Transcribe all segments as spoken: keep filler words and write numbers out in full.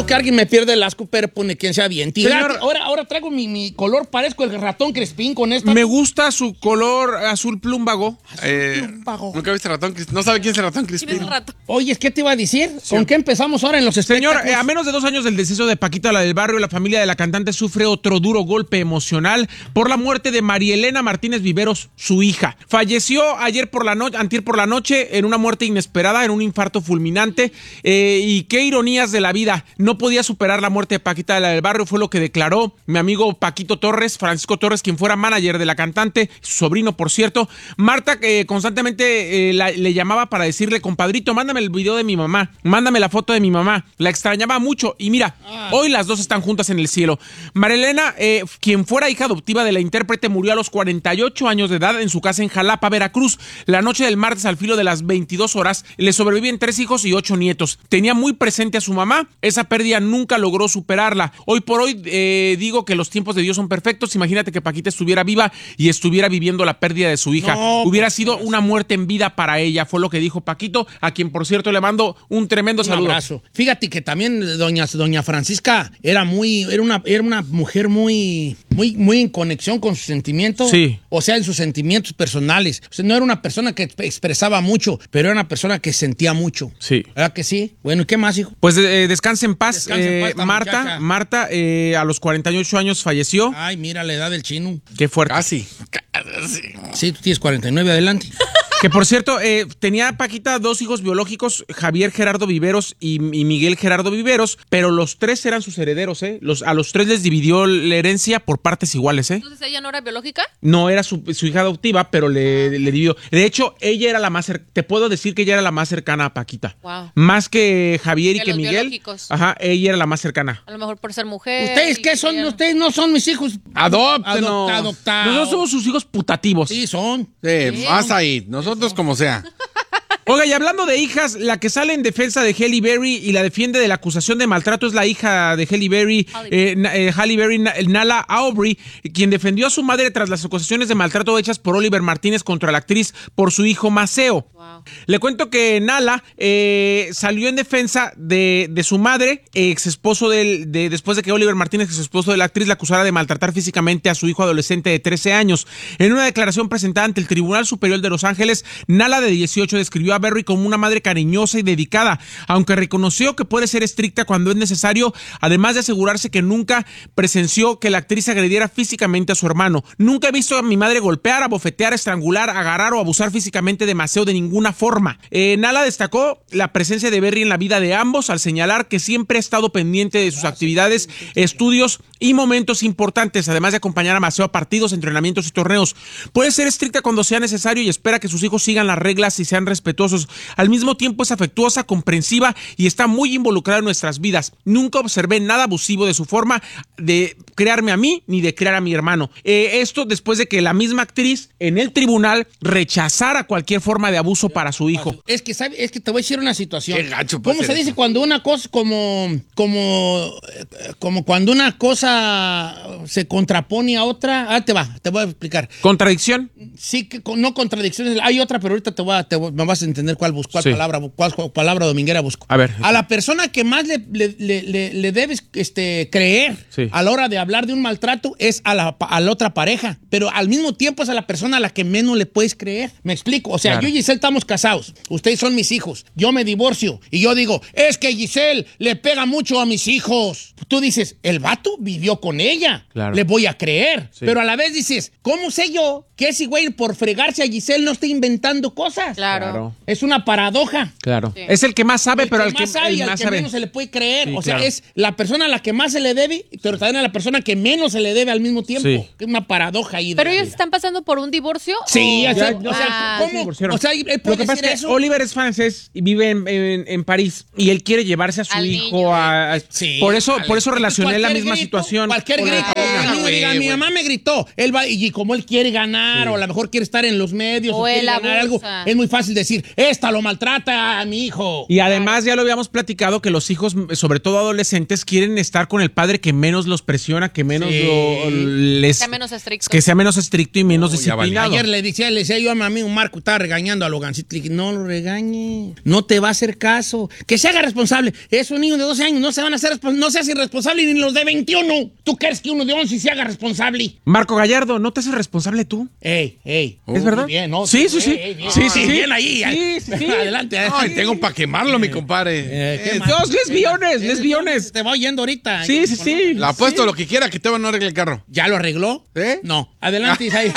que alguien me pierde el asco, pero pone quien sea bien. Señor, ahora, ahora traigo mi, mi color, parezco el ratón Crespín con esta. Me gusta su color azul plúmbago. Azul Eh, plúmbago. Nunca viste ratón. No sabe quién es el ratón ¿Quién es Crispín. el rato? Oye, ¿qué te iba a decir? ¿Con qué empezamos ahora en los Señor, espectáculos? eh, a menos de dos años del deceso de Paquita, la del barrio, la familia de la cantante sufre otro duro golpe emocional por la muerte de María Elena Martínez Viveros, su hija. Falleció ayer por la noche, antier por la noche, en una muerte inesperada, en un infarto fulminante. Eh, y qué ironías de la vida. No podía superar la muerte de Paquita, de la del barrio, fue lo que declaró mi amigo Paquito Torres, Francisco Torres, quien fuera manager de la cantante, su sobrino, por cierto. Marta eh, constantemente eh, la, le llamaba para decirle, compadrito, mándame el video de mi mamá, mándame la foto de mi mamá. La extrañaba mucho y mira, ah. hoy las dos están juntas en el cielo. María Elena, eh, quien fuera hija adoptiva de la intérprete, murió a los cuarenta y ocho años de edad en su casa en Jalapa, Veracruz. La noche del martes, al filo de las veintidós horas, le sobreviven tres hijos y ocho nietos. Tenía muy presente a su mamá, esa pérdida nunca logró superarla. Hoy por hoy eh, digo que los tiempos de Dios son perfectos. Imagínate que Paquita estuviera viva y estuviera viviendo la pérdida de su hija. No, Hubiera sido una muerte en vida para ella, fue lo que dijo Paquito, a quien por cierto le mando un tremendo un saludo. Abrazo. Fíjate que también doña, doña Francisca era muy, era una, era una mujer muy, muy, muy en conexión con sus sentimientos. Sí. O sea, en sus sentimientos personales. O sea, no era una persona que expresaba mucho, pero era una persona que sentía mucho. Sí. ¿Verdad que sí? Bueno, ¿y qué más, hijo? Pues eh, descanse en paz. Descanse en paz eh, Marta, muchacha. Marta eh, a los cuarenta y ocho años falleció. Ay, mira la edad del chino. Qué fuerte. Casi. Casi. Sí, tú tienes cuarenta y nueve, adelante. Que por cierto, eh, tenía Paquita dos hijos biológicos, Javier Gerardo Viveros y, y Miguel Gerardo Viveros, pero los tres eran sus herederos, ¿eh? Los, a los tres les dividió la herencia por partes iguales, ¿eh? Entonces, ¿ella no era biológica? No, era su, su hija adoptiva, pero le, le dividió. De hecho, ella era la más cercana, te puedo decir que ella era la más cercana a Paquita. Wow. Más que Javier y Que que los Miguel. biológicos. Ajá, ella era la más cercana. A lo mejor por ser mujer. ¿Ustedes qué son? Ustedes no son mis hijos. Adóptenos. Adopta, adoptados. Nosotros somos sus hijos putativos. Sí, son. Sí, vas ahí. Nosotros como sea. Oiga, y hablando de hijas, la que sale en defensa de Halle Berry y la defiende de la acusación de maltrato es la hija de Halle Berry, eh, eh, Halle Berry, Nala Aubrey, quien defendió a su madre tras las acusaciones de maltrato hechas por Oliver Martínez contra la actriz por su hijo Maceo. Wow. Le cuento que Nala eh, salió en defensa de, de su madre, ex esposo del, de, después de que Oliver Martínez, ex esposo de la actriz, la acusara de maltratar físicamente a su hijo adolescente de trece años. En una declaración presentada ante el Tribunal Superior de Los Ángeles, Nala, de dieciocho, describió a Berry como una madre cariñosa y dedicada, aunque reconoció que puede ser estricta cuando es necesario, además de asegurarse que nunca presenció que la actriz agrediera físicamente a su hermano. Nunca he visto a mi madre golpear, abofetear, estrangular, agarrar o abusar físicamente de Maceo de ninguna forma. Eh, Nala destacó la presencia de Berry en la vida de ambos al señalar que siempre ha estado pendiente de sus actividades, estudios y momentos importantes, además de acompañar a Maceo a partidos, entrenamientos y torneos. Puede ser estricta cuando sea necesario y espera que sus hijos sigan las reglas y sean respetuosos. Al mismo tiempo es afectuosa, comprensiva y está muy involucrada en nuestras vidas. Nunca observé nada abusivo de su forma de crearme a mí ni de crear a mi hermano. Eh, esto después de que la misma actriz en el tribunal rechazara cualquier forma de abuso para su hijo. Es que, ¿sabe? Es que te voy a decir una situación. Qué gacho ¿Cómo puede se ser dice eso? cuando una cosa como, como, como cuando una cosa se contrapone a otra? Ah, te va, te voy a explicar. ¿Contradicción? Sí, que con- no contradicciones. Hay otra, pero ahorita te voy a, te voy- me vas a entender cuál busco, cuál Sí. palabra, cuál, cuál palabra dominguera busco. A ver. A la persona que más le, le, le- le- le debes este, creer Sí. a la hora de hablar de un maltrato es a la, a la otra pareja, pero al mismo tiempo es a la persona a la que menos le puedes creer. Me explico. O sea, Claro. yo y Giselle estamos casados. Ustedes son mis hijos. Yo me divorcio y yo digo, es que Giselle le pega mucho a mis hijos. Tú dices, el vato vivió con ella. Claro. Le voy a creer. Sí. Pero a la vez dices, ¿cómo sé yo que ese güey por fregarse a Giselle no está inventando cosas? Claro. Claro. Es una paradoja. Claro. Sí. Es el que más sabe, El pero que al que, más sabe y el al más que sabe. menos se le puede creer. Sí, o sea, claro. es la persona a la que más se le debe, pero también a la persona que menos se le debe al mismo tiempo. Sí. Es una paradoja ahí. de ¿Pero la ellos vida. están pasando por un divorcio? Sí, o... o sea, Ya- o sea, Ah, se ¿cómo? divorciaron. O sea, él Lo puede que pasa decir es que eso. Oliver es francés y vive en, en- en París y él quiere llevarse a su Al hijo niño. a, a- Sí, por eso vale. por eso relacioné la Cualquier misma grito, situación. Cualquier con la- grito. Ah, el niño güey, diga, mi güey. mamá me gritó. Él va, y como él quiere ganar, o a lo mejor quiere estar en los medios, o, O quiere él ganar algo, abusa. es muy fácil decir, esta lo maltrata a mi hijo. Y además ya lo habíamos platicado que los hijos, sobre todo adolescentes, quieren estar con el padre que menos los presiona, que menos Sí. lo, les Sea menos estricto. que sea menos estricto y menos Oh, ya vale. disciplinado. Ayer le decía, le decía yo a mi amigo Marco, estaba regañando a los Juancito, no lo regañe, no te va a hacer caso, que se haga responsable. Es un niño de doce años, no se van a hacer, no se hace responsable ni los de veintiuno. ¿Tú crees que uno de once se haga responsable? Marco Gallardo, ¿no te haces responsable tú? Ey, ey. ¿Es verdad? Muy bien, no, Sí, sí, sí. ey, ey, bien. Sí, sí, sí. Bien ahí. Sí, sí, sí. Adelante. Ay, tengo para quemarlo, mi compadre. Eh, ¿qué Eh, más? dos lesbiones, Eh, lesbiones. Te va oyendo ahorita. Sí, sí, sí. Le apuesto lo que quiera que te van a arreglar el carro. ¿Ya lo arregló? ¿Eh? No. Adelante, Isaí.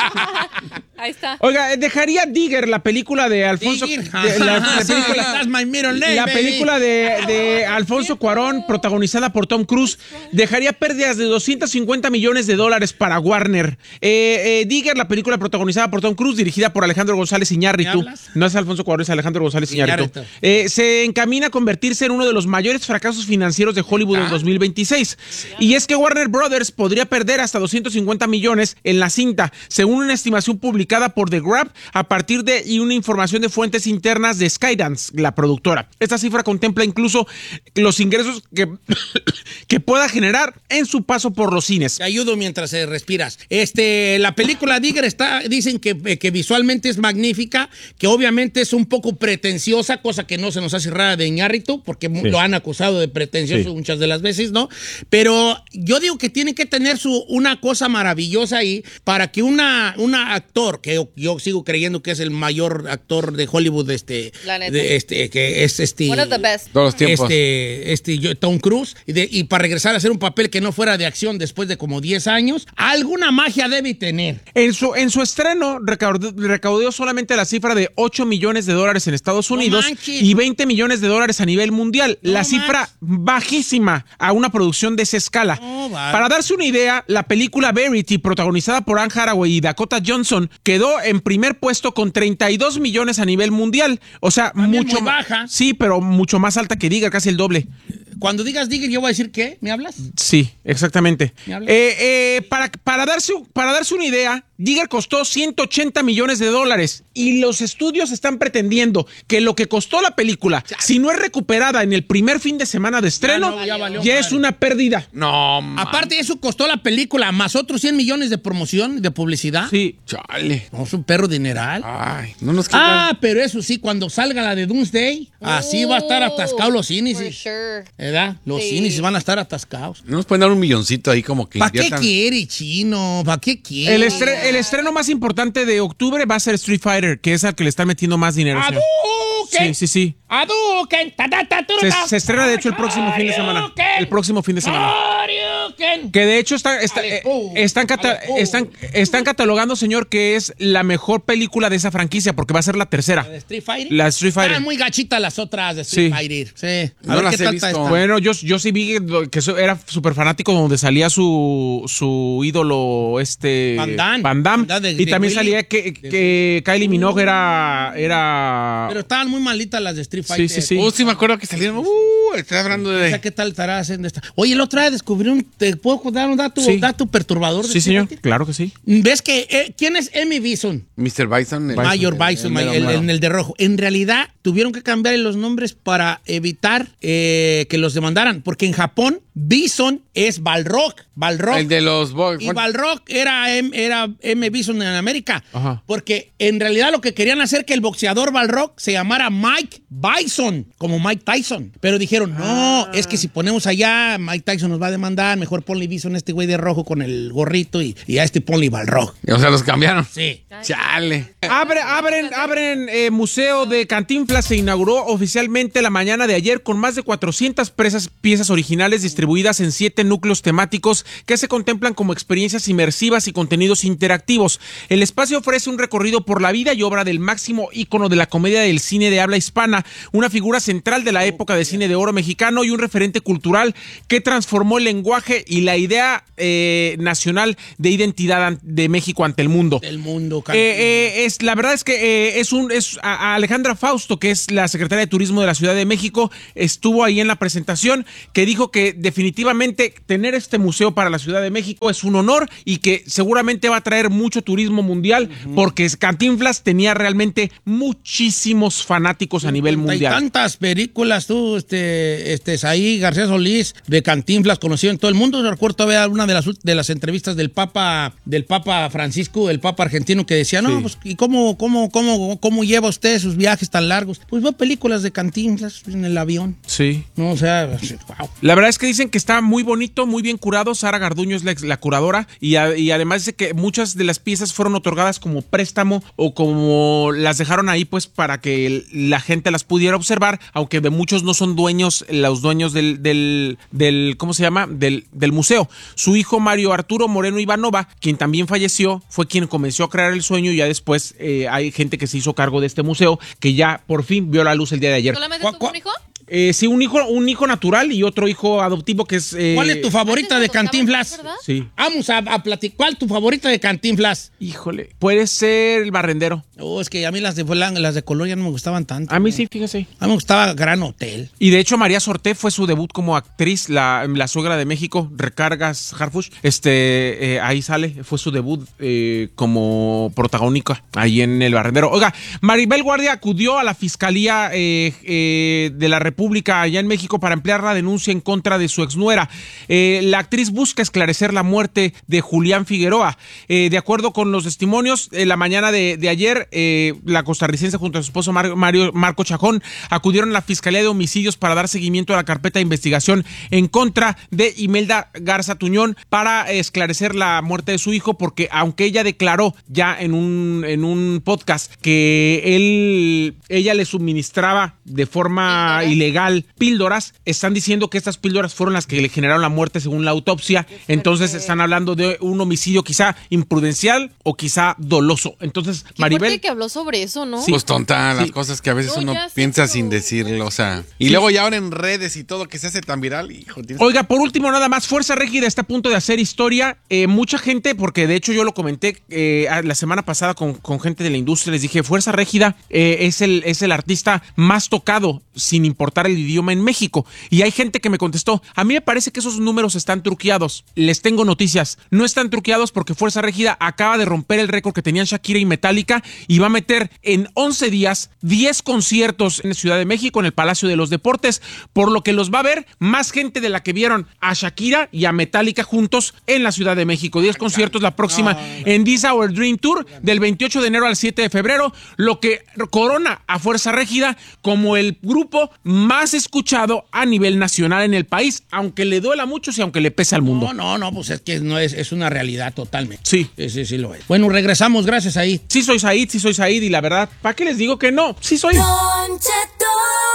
Ahí está. Oiga, eh, dejaría Digger, la película de Alfonso... Digger. de- la, la película, That's my middle name, la baby. película de, de Alfonso Cuarón, protagonizada por Tom Cruise, dejaría pérdidas de doscientos cincuenta millones de dólares para Warner. Eh, eh, Digger, la película protagonizada por Tom Cruise, dirigida por Alejandro González Iñárritu. ¿Me hablas? No es Alfonso Cuarón, es Alejandro González Iñárritu. Iñárritu. Eh, se encamina a convertirse en uno de los mayores fracasos financieros de Hollywood en dos mil veintiséis. Y es que Warner Brothers podría perder hasta doscientos cincuenta millones en la cinta, según una estimación publicada por The Grab a partir de y una información de fuentes internas de Skydance, la productora. Esta cifra contempla incluso los ingresos que, que pueda generar en su paso por los cines. Te ayudo mientras eh, respiras. Este, la película Digger está, dicen que, eh, que visualmente es magnífica, que obviamente es un poco pretenciosa, cosa que no se nos hace rara de Iñárritu, porque Sí. lo han acusado de pretencioso Sí. muchas de las veces, ¿no? Pero yo digo que tiene que tener su, una cosa maravillosa ahí para que una, una actor, que yo, yo sigo creyendo que es el mayor actor de Hollywood, este, La neta. de, este que es este... One of the best. Todos los tiempos. Este, este, yo- Tom Cruise, y, de- y para regresar a hacer un papel que no fuera de acción después de como diez años, alguna magia debe tener. En su, en su estreno recaudó, recaudó solamente la cifra de ocho millones de dólares en Estados No Unidos manches. y veinte millones de dólares a nivel mundial. No la cifra bajísima a una producción de esa escala. No, vale. Para darse una idea, la película Verity, protagonizada por Anne Hathaway y Dakota Johnson, quedó en primer puesto con treinta y dos millones a nivel mundial. O sea, También mucho muy ma- baja. Sí, pero mucho más alta que Digger, casi el doble. Cuando digas Digger, yo voy a decir ¿qué? ¿Me hablas? Sí, exactamente. ¿Me hablas? Eh, eh, para, para, darse, para darse una idea, Digger costó ciento ochenta millones de dólares y los estudios están pretendiendo que lo que costó la película, si no es recuperada en el primer fin de semana de estreno, Ya no, ya valió ya es madre. una pérdida. No, man. Aparte de eso, costó la película más otros cien millones de promoción, de publicidad. Sí. Chale. No, es un perro dineral. Ay, no nos Ah, quitan. pero eso sí, cuando salga la de Doomsday, así va a estar atascado los cines. For y- sure. ¿Verdad? Los Sí. cines van a estar atascados. No nos pueden dar un milloncito ahí como que ¿Para qué inviertan. quiere, chino? ¿Para qué quiere? El, estre- el estreno más importante de octubre va a ser Street Fighter, que es al que le están metiendo más dinero. señor. ¡Hadouken! Sí, sí, sí. ¡Hadouken! Ta, ta, ta, Se, ta. se estrena de hecho el próximo fin de semana. ¡Hadouken! El próximo fin de semana. ¡Hadouken! Que de hecho está, está- Ale, eh, pu, están, cata- ale, pu. están, están catalogando, señor, que es la mejor película de esa franquicia porque va a ser la tercera. ¿La de Street Fighter? La Street Fighter. Están muy gachitas las otras de Street Sí. Fighter. Sí. A No ver las qué he tal está visto. esta. Bueno, yo, yo sí vi que- que eso era súper fanático donde salía su, su ídolo, este... Van Damme. Van Damme. Van Damme de- y de también Willy. salía que, que Kylie Minogue era... era Pero estaban muy malitas las de Street Fighter. sí, sí. Uh, sí me acuerdo que salieron. Uh, estoy hablando O sea, de... ¿qué tal estará haciendo esta? Oye, el otro día descubrí un... ¿Te puedo dar un dato, Sí. dato perturbador? de Sí, Street señor, Fighter? claro que sí. ¿Ves que... eh, ¿Quién es Emmy Bison? mister Bison. el- Mayor el- Bison, el el, mero el- mero. el de rojo. En realidad, tuvieron que cambiarle los nombres para evitar eh, que los demandaran. Porque en Japón, Bison es Balrog. Balrog. El de los... bo- Y Balrog era, M- era M. Bison en América. Ajá. Porque en realidad lo que querían hacer que el boxeador Balrog se llamara Mike Bison, como Mike Tyson. Pero dijeron, no, es que si ponemos allá, Mike Tyson nos va a demandar, mejor ponle Bison a este güey de rojo con el gorrito y, y a este ponle Balrog. O sea, los cambiaron. Sí. Chale. Abre, abren abren eh, Museo de Cantinflas se inauguró oficialmente la mañana de ayer con más de cuatrocientas presas, piezas originales distribuidas en siete núcleos temáticos que se contemplan como experiencias inmersivas y contenidos interactivos. El espacio ofrece un recorrido por la vida y obra del máximo ícono de la comedia del cine de habla hispana, una figura central de la época del cine de oro mexicano y un referente cultural que transformó el lenguaje y la idea eh, nacional de identidad an- de México ante el mundo. Del mundo. Eh, eh, es, la verdad es que eh, es un es a, a Alejandra Fausto, que es la secretaria de Turismo de la Ciudad de México, estuvo ahí en la presentación, que dijo que definitivamente tener este museo para la Ciudad de México es un honor y que seguramente va a traer mucho turismo mundial, uh-huh. porque Cantinflas tenía realmente muchísimos fanáticos a nivel mundial. Hay tantas películas, tú, este, este, Saí García Solís, de Cantinflas, conocido en todo el mundo. Yo recuerdo todavía una de las, de las entrevistas del Papa, del Papa Francisco, el Papa argentino, que decía, no, sí. pues, ¿y cómo, cómo, cómo, cómo lleva usted sus viajes tan largos? Pues veo películas de Cantinflas en el avión. Sí. No, o sea, wow. La verdad es que dicen que está muy bonito, muy bien curado. Sara Garduño es la, la curadora y, a, y además dice que muchas de las piezas fueron otorgadas como préstamo o como las dejaron ahí pues para que el, la gente las pudiera observar, aunque de muchos no son dueños, los dueños del, del, del ¿cómo se llama? Del, del museo. Su hijo Mario Arturo Moreno Ivanova, quien también falleció, fue quien comenzó a crear el sueño y ya después eh, hay gente que se hizo cargo de este museo que ya por fin vio la luz el día de ayer. ¿Solamente tuvo un hijo? Eh, sí, un hijo, un hijo natural y otro hijo adoptivo que es... Eh... ¿Cuál es tu favorita de Cantinflas? Sí. Vamos a, a platicar. ¿Cuál es tu favorita de Cantinflas? Híjole, puede ser El Barrendero. Oh, es que a mí las de, las de color ya no me gustaban tanto. A mí sí, fíjese. A mí me gustaba Gran Hotel. Y de hecho María Sorté fue su debut como actriz, la, la suegra de México, Recargas Harfuch. Este, eh, ahí sale, fue su debut eh, como protagónica ahí en El Barrendero. Oiga, Maribel Guardia acudió a la Fiscalía eh, eh, de la República allá en México para ampliar la denuncia en contra de su exnuera. Eh, la actriz busca esclarecer la muerte de Julián Figueroa. Eh, de acuerdo con los testimonios, eh, la mañana de, de ayer, eh, la costarricense junto a su esposo Mar, Mario, Marco Chajón acudieron a la Fiscalía de Homicidios para dar seguimiento a la carpeta de investigación en contra de Imelda Garza Tuñón para esclarecer la muerte de su hijo, porque aunque ella declaró ya en un, en un podcast que él, ella le suministraba de forma ilegal legal píldoras, están diciendo que estas píldoras fueron las que le generaron la muerte según la autopsia. Entonces están hablando de un homicidio quizá imprudencial o quizá doloso. Entonces Qué Maribel que habló sobre eso, ¿no? Sí. Pues tonta, Sí. las cosas que a veces No, uno ya sé, piensa pero- sin decirlo, o sea. Y Sí. luego ya ahora en redes y todo que se hace tan viral, hijo. tienes- Oiga, por último, nada más, Fuerza Régida está a punto de hacer historia. Eh, mucha gente, porque de hecho yo lo comenté eh, la semana pasada con, con gente de la industria, les dije, Fuerza Régida eh, es, el, es el artista más tocado, sin importar el idioma, en México. Y hay gente que me contestó, a mí me parece que esos números están truqueados. Les tengo noticias, no están truqueados porque Fuerza Régida acaba de romper el récord que tenían Shakira y Metallica y va a meter en once días diez conciertos en la Ciudad de México, en el Palacio de los Deportes, por lo que los va a ver más gente de la que vieron a Shakira y a Metallica juntos en la Ciudad de México. diez conciertos la próxima en This Our Dream Tour del veintiocho de enero al siete de febrero, lo que corona a Fuerza Régida como el grupo más escuchado a nivel nacional en el país, aunque le duela a muchos y aunque le pese al mundo. No, no, no, pues es que no es, es una realidad totalmente. Sí. Sí, sí, sí lo es. Bueno, regresamos, gracias ahí. Sí soy Said, sí soy Said y la verdad, ¿para qué les digo que no? Sí soy. Don Cheto.